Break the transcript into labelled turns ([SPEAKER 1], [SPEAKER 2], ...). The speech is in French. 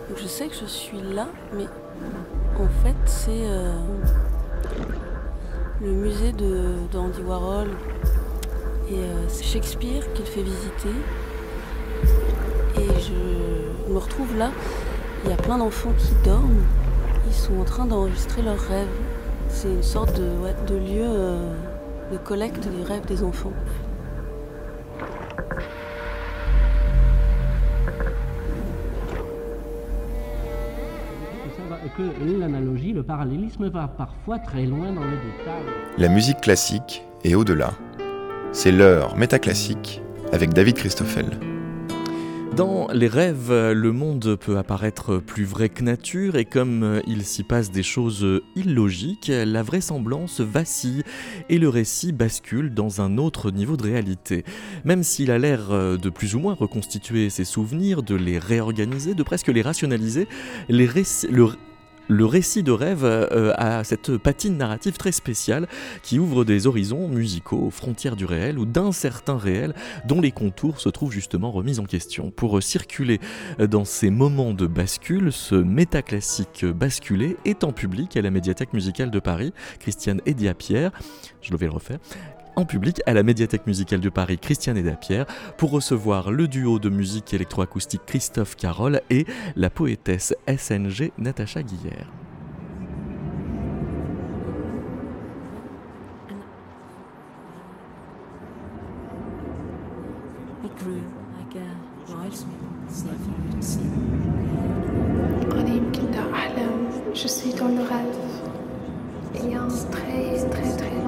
[SPEAKER 1] Donc je sais que je suis là, mais en fait c'est le musée d'Andy Warhol et c'est Shakespeare qui le fait visiter. Et je me retrouve là, il y a plein d'enfants qui dorment, ils sont en train d'enregistrer leurs rêves. C'est une sorte de lieu de collecte des rêves des enfants.
[SPEAKER 2] Que l'analogie, le parallélisme va parfois très loin dans les détails.
[SPEAKER 3] La musique classique est au-delà. C'est l'heure métaclassique avec David Christoffel.
[SPEAKER 4] Dans les rêves, le monde peut apparaître plus vrai que nature et comme il s'y passe des choses illogiques, la vraisemblance vacille et le récit bascule dans un autre niveau de réalité. Même s'il a l'air de plus ou moins reconstituer ses souvenirs, de les réorganiser, de presque les rationaliser, le récit de rêve a cette patine narrative très spéciale qui ouvre des horizons musicaux aux frontières du réel ou d'un certain réel dont les contours se trouvent justement remis en question. Pour circuler dans ces moments de bascule, ce métaclassique basculé est en public à la Médiathèque musicale de Paris, Christiane Edia-Pierre, je vais le refaire, en public à la Médiathèque musicale de Paris, Christiane Edia-Pierre, pour recevoir le duo de musique électroacoustique Christophe Carol et la poétesse SNG Natacha Guillère.
[SPEAKER 5] Je suis dans le rêve. Il y a un très très